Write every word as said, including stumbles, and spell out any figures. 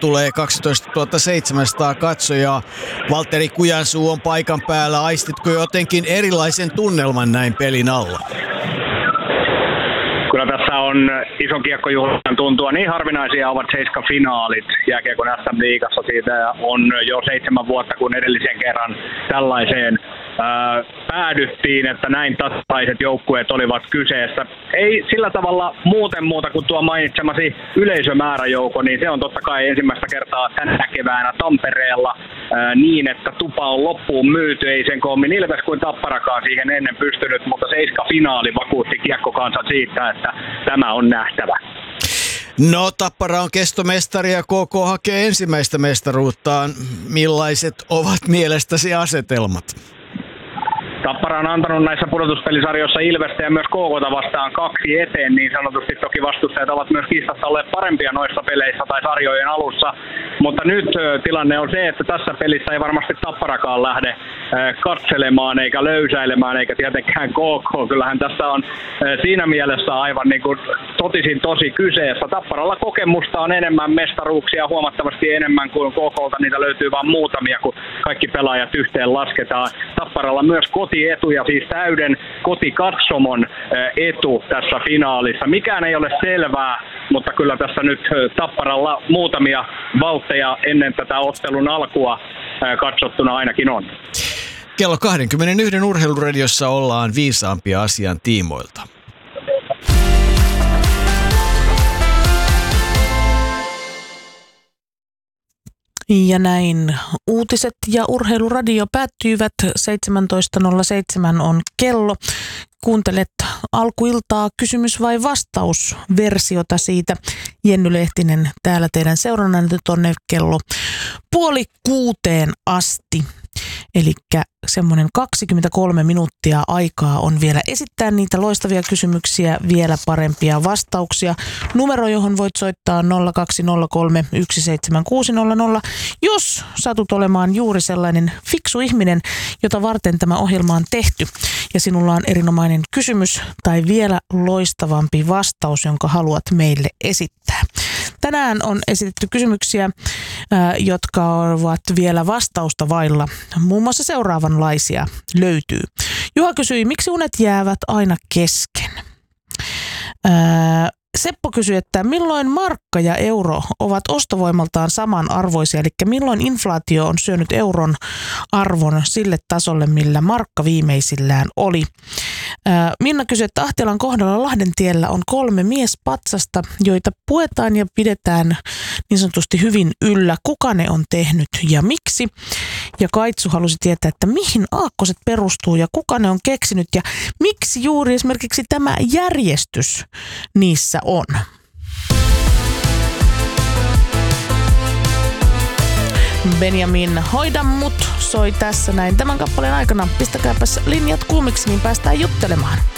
tulee kaksitoistatuhatta seitsemänsataa katsojaa. Valtteri Kujansuu on paikan päällä. Aistitko jotenkin erilaisen tunnelman näin pelin alla? Kyllä tässä on ison kiekkojuhlan tuntua. Niin harvinaisia ovat Seiska-finaalit jääkiekon S M-liigassa. Siitä on jo seitsemän vuotta, kun edellisen kerran tällaiseen ää, päädyttiin, että näin tasaiset joukkueet olivat kyseessä. Ei sillä tavalla muuten muuta kuin tuo mainitsemasi yleisömääräjoukko, niin se on totta kai ensimmäistä kertaa tänä keväänä Tampereella ää, niin, että tupa on loppuun myyty. Ei sen koommin Ilves kuin Tapparakaan siihen ennen pystynyt, mutta Seiska-finaali vakuutti kiekkokansan siitä, että tämä on nähtävä. No, Tappara on kestomestari ja K K hakee ensimmäistä mestaruuttaan. Millaiset ovat mielestäsi asetelmat? Tappara on antanut näissä pudotuspelisarjoissa Ilvestä ja myös K K:ta vastaan kaksi eteen, niin sanotusti toki vastustajat ovat myös kiistassa olleet parempia noissa peleissä tai sarjojen alussa, mutta nyt tilanne on se, että tässä pelissä ei varmasti Tapparakaan lähde katselemaan eikä löysäilemään eikä tietenkään K K. Kyllähän tässä on siinä mielessä aivan niin kuin totisin tosi kyseessä. Tapparalla kokemusta on enemmän, mestaruuksia huomattavasti enemmän kuin K K:lta, niitä löytyy vain muutamia, kun kaikki pelaajat yhteen lasketaan. Tapparalla myös kotietu ja siis täyden kotikatsomon etu tässä finaalissa. Mikään ei ole selvää, mutta kyllä tässä nyt Tapparalla muutamia valtteja ennen tätä ottelun alkua katsottuna ainakin on. Kello kaksikymmentäyksi Urheiluradiossa ollaan viisaampia asian tiimoilta. Ja näin uutiset ja Urheiluradio päättyivät. seitsemäntoista nolla seitsemän on kello. Kuuntelet alkuiltaa kysymys vai vastaus versiota siitä. Jenny Lehtinen täällä teidän seurannanne tuonne kello puoli kuuteen asti. Eli semmoinen kaksikymmentäkolme minuuttia aikaa on vielä esittää niitä loistavia kysymyksiä, vielä parempia vastauksia. Numero, johon voit soittaa nolla kaksi nolla kolme yksi seitsemän kuusi nolla nolla, jos satut olemaan juuri sellainen fiksu ihminen, jota varten tämä ohjelma on tehty. Ja sinulla on erinomainen kysymys tai vielä loistavampi vastaus, jonka haluat meille esittää. Tänään on esitetty kysymyksiä, jotka ovat vielä vastausta vailla. Muun muassa seuraavanlaisia löytyy. Juha kysyi, miksi unet jäävät aina kesken? Seppo kysyi, että milloin markka ja euro ovat ostovoimaltaan samanarvoisia, eli milloin inflaatio on syönyt euron arvon sille tasolle, millä markka viimeisillään oli. Minna kysyi, että Ahtelan kohdalla Lahdentiellä on kolme miespatsasta, joita puetaan ja pidetään niin sanotusti hyvin yllä. Kuka ne on tehnyt ja miksi? Ja Kaitsu halusi tietää, että mihin aakkoset perustuu ja kuka ne on keksinyt ja miksi juuri esimerkiksi tämä järjestys niissä on. Benjamin Hoida mut soi tässä näin tämän kappaleen aikana. Pistäkääpäs linjat kuumiksi, niin päästään juttelemaan.